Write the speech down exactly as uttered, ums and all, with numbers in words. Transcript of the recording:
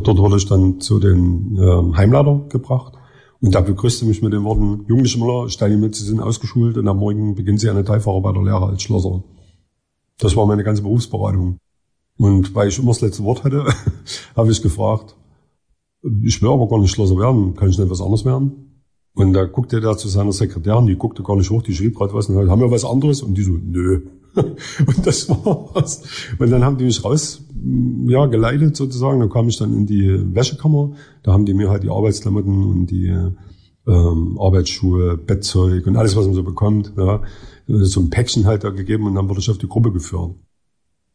dort wurde ich dann zu den äh, Heimleiter gebracht. Und da begrüßte mich mit den Worten, Jugendliche Müller, steigen mit, Sie sind ausgeschult und am Morgen beginnen Sie eine Teilfahrer bei der Lehre als Schlosser. Das war meine ganze Berufsberatung. Und weil ich immer das letzte Wort hatte, habe ich gefragt, ich will aber gar nicht Schlosser werden, kann ich nicht was anderes werden? Und da guckte der zu seiner Sekretärin, die guckte gar nicht hoch, die schrieb gerade was, und haben wir was anderes? Und die so, nö. Und das war was. Und dann haben die mich raus, ja, geleitet sozusagen. Dann kam ich dann in die Wäschekammer. Da haben die mir halt die Arbeitsklamotten und die ähm, Arbeitsschuhe, Bettzeug und alles, was man so bekommt, ja, so ein Päckchen halt da gegeben und dann wurde ich auf die Gruppe geführt.